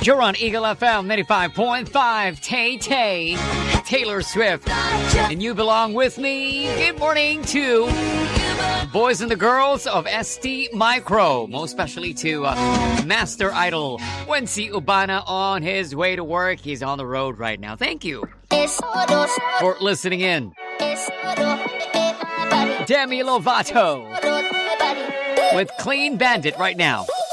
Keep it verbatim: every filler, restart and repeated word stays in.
You're on Eagle F M ninety-five point five. Tay Tay, Taylor Swift, and you belong with me. Good morning to boys and the girls of S T Micro, most especially to uh, Master Idol Wency Ubana on his way to work. He's on the road right now. Thank you for listening in. Demi Lovato with Clean Bandit right now.